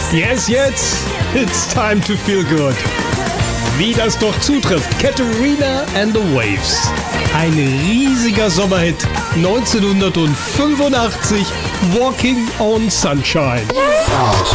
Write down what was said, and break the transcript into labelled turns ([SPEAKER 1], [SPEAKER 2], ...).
[SPEAKER 1] Yes, it's time to feel good. Wie das doch zutrifft, Katarina and the Waves. Ein riesiger Sommerhit 1985, Walking on Sunshine.
[SPEAKER 2] Yes.